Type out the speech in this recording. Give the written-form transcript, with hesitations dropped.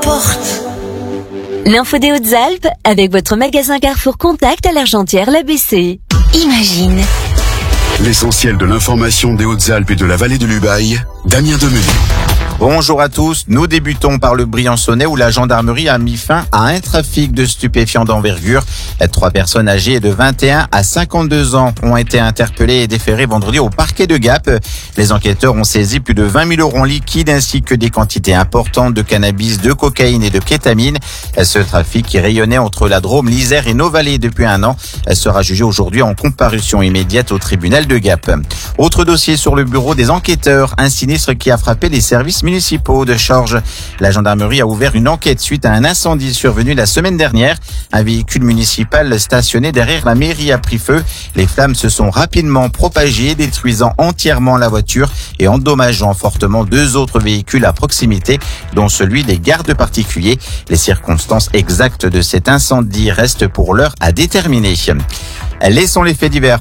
porte. L'info des Hautes-Alpes avec votre magasin Carrefour Contact à l'Argentière l'ABC. Imagine. L'essentiel de l'information des Hautes-Alpes et de la vallée de l'Ubaye, Damien Demenet. Bonjour à tous, nous débutons par le Briançonnais où la gendarmerie a mis fin à un trafic de stupéfiants d'envergure. 3 personnes âgées de 21 à 52 ans ont été interpellées et déférées vendredi au parquet de Gap. Les enquêteurs ont saisi plus de 20 000 € en liquide ainsi que des quantités importantes de cannabis, de cocaïne et de kétamine. Ce trafic qui rayonnait entre la Drôme, l'Isère et nos vallées depuis un an sera jugé aujourd'hui en comparution immédiate au tribunal de Gap. Autre dossier sur le bureau des enquêteurs, un sinistre qui a frappé les services municipaux de Chorges. La gendarmerie a ouvert une enquête suite à un incendie survenu la semaine dernière. Un véhicule municipal stationné derrière la mairie a pris feu. Les flammes se sont rapidement propagées, détruisant entièrement la voiture et endommageant fortement 2 autres véhicules à proximité, dont celui des gardes particuliers. Les circonstances exactes de cet incendie restent pour l'heure à déterminer. Laissons les faits divers